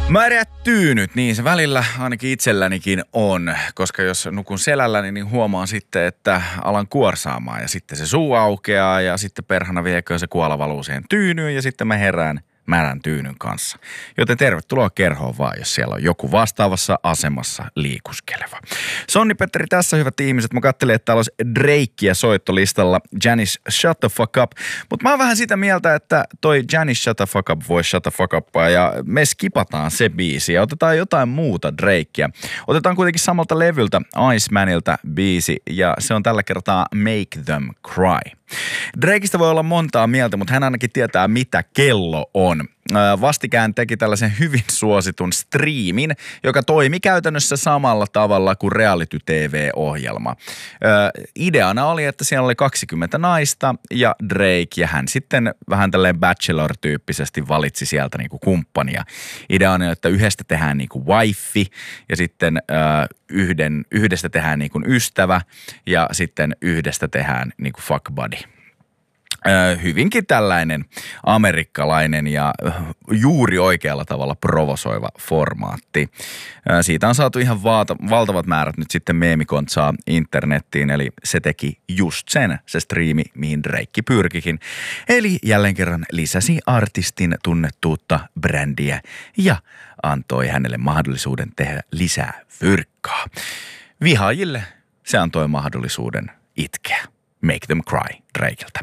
Märät tyynyt, niin se välillä ainakin itsellänikin on, koska jos nukun selälläni, niin huomaan sitten, että alan kuorsaamaan ja sitten se suu aukeaa ja sitten perhana viekö se kuola valuu siihen tyynyyn ja sitten mä herään märän tyynyn kanssa. Joten tervetuloa kerhoon vaan, jos siellä on joku vastaavassa asemassa liikuskeleva. Sonni-Petteri tässä, hyvät ihmiset. Mä katselin, että täällä olisi Drakea soittolistalla. Janis Shut the Fuck Up. Mutta mä oon vähän sitä mieltä, että toi Janis Shut the Fuck Up voi shut the fuck upaa ja me skipataan se biisi ja otetaan jotain muuta Drakea. Otetaan kuitenkin samalta levyltä Icemanilta biisi ja se on tällä kertaa Make Them Cry. Drakeista voi olla montaa mieltä, mutta hän ainakin tietää, mitä kello on. Vastikään teki tällaisen hyvin suositun striimin, joka toimi käytännössä samalla tavalla kuin reality-tv-ohjelma. Ideana oli, että siellä oli 20 naista ja Drake, ja hän sitten vähän tälleen bachelor-tyyppisesti valitsi sieltä niinku kumppania. Ideana on, että yhdestä tehdään niinku wifi ja sitten yhdestä tehdään niinku ystävä ja sitten yhdestä tehdään niinku fuck buddy. Hyvinkin tällainen amerikkalainen ja juuri oikealla tavalla provosoiva formaatti. Siitä on saatu ihan valtavat määrät nyt sitten meemikontsaa internettiin, eli se teki just se striimi, mihin Drake pyrkikin. Eli jälleen kerran lisäsi artistin tunnettuutta, brändiä ja antoi hänelle mahdollisuuden tehdä lisää fyrkkaa. Vihaajille se antoi mahdollisuuden itkeä. Make Them Cry Drakeltä.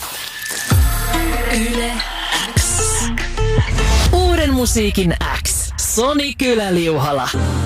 Yle X. Uuden musiikin X. Soni Kyläliuhala.